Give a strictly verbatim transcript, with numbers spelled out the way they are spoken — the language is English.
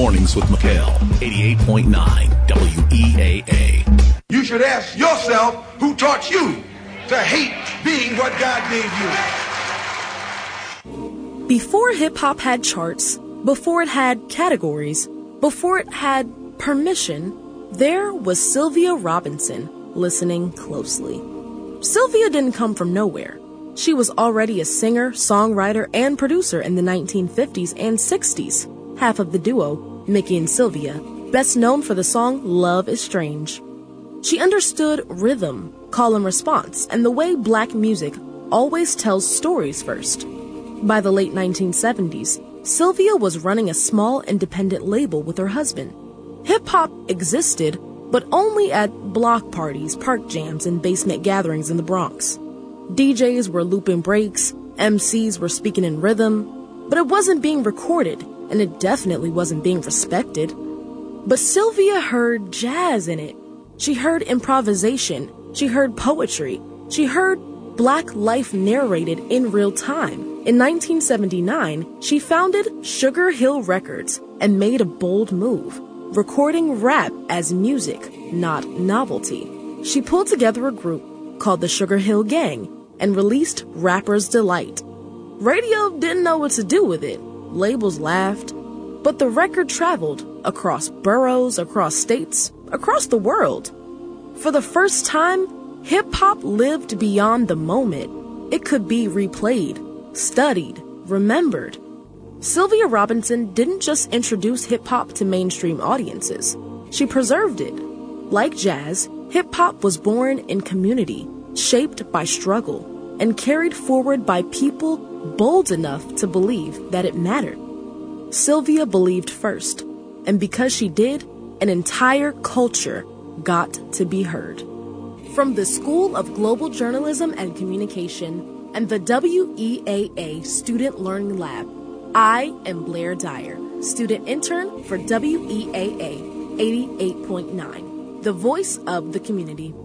Mornings with McHale, eighty-eight point nine W E A A. You should ask yourself who taught you to hate being what God gave you. Before hip-hop had charts, before it had categories, before it had permission, there was Sylvia Robinson listening closely. Sylvia didn't come from nowhere. She was already a singer, songwriter, and producer in the nineteen fifties and sixties, half of the duo, Mickey and Sylvia, best known for the song Love is Strange. She understood rhythm, call and response, and the way black music always tells stories first. By the late nineteen seventies, Sylvia was running a small independent label with her husband. Hip-hop existed, but only at block parties, park jams, and basement gatherings in the Bronx. D Js were looping breaks, M Cs were speaking in rhythm, but it wasn't being recorded, and it definitely wasn't being respected. But Sylvia heard jazz in it. She heard improvisation. She heard poetry. She heard black life narrated in real time. In nineteen seventy-nine, she founded Sugar Hill Records and made a bold move, recording rap as music, not novelty. She pulled together a group called the Sugar Hill Gang and released Rapper's Delight. Radio didn't know what to do with it. Labels laughed. But the record traveled across boroughs, across states, across the world. For the first time, hip-hop lived beyond the moment. It could be replayed, studied, remembered. Sylvia Robinson didn't just introduce hip-hop to mainstream audiences. She preserved it. Like jazz, hip-hop was born in community, shaped by struggle, and carried forward by people bold enough to believe that it mattered. Sylvia believed first, and because she did, an entire culture got to be heard. From the School of Global Journalism and Communication and the W E A A Student Learning Lab, I am Blair Dyer, student intern for W E A A eighty-eight point nine, the voice of the community.